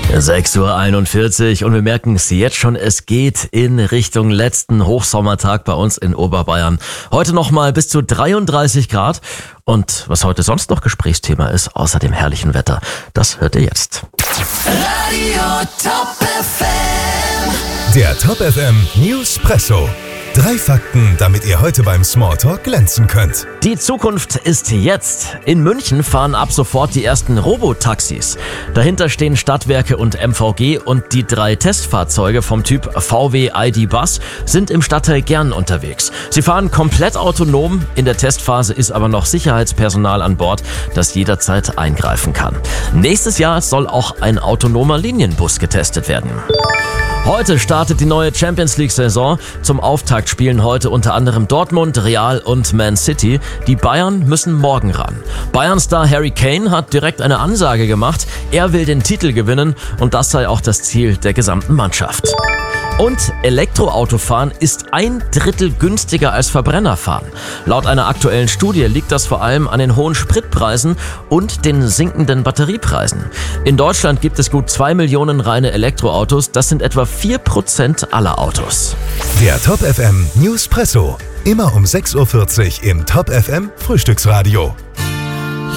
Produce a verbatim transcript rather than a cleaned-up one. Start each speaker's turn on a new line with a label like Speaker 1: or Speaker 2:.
Speaker 1: sechs Uhr einundvierzig und wir merken es jetzt schon, es geht in Richtung letzten Hochsommertag bei uns in Oberbayern. Heute nochmal bis zu dreiunddreißig Grad und was heute sonst noch Gesprächsthema ist, außer dem herrlichen Wetter, das hört ihr jetzt.
Speaker 2: Radio Top F M.
Speaker 3: Der Top F M Newspresso. Drei Fakten, damit ihr heute beim Smalltalk glänzen könnt.
Speaker 1: Die Zukunft ist jetzt. In München fahren ab sofort die ersten Robotaxis. Dahinter stehen Stadtwerke und M V G und die drei Testfahrzeuge vom Typ V W I D Bus sind im Stadtteil Gern unterwegs. Sie fahren komplett autonom, in der Testphase ist aber noch Sicherheitspersonal an Bord, das jederzeit eingreifen kann. Nächstes Jahr soll auch ein autonomer Linienbus getestet werden. Heute startet die neue Champions-League-Saison. Zum Auftakt spielen heute unter anderem Dortmund, Real und Man City. Die Bayern müssen morgen ran. Bayern-Star Harry Kane hat direkt eine Ansage gemacht. Er will den Titel gewinnen und das sei auch das Ziel der gesamten Mannschaft. Und Elektroautofahren ist ein Drittel günstiger als Verbrennerfahren. Laut einer aktuellen Studie liegt das vor allem an den hohen Spritpreisen und den sinkenden Batteriepreisen. In Deutschland gibt es gut zwei Millionen reine Elektroautos. Das sind etwa vier Prozent aller Autos.
Speaker 3: Der Top F M Newspresso. Immer um sechs Uhr vierzig im Top F M Frühstücksradio.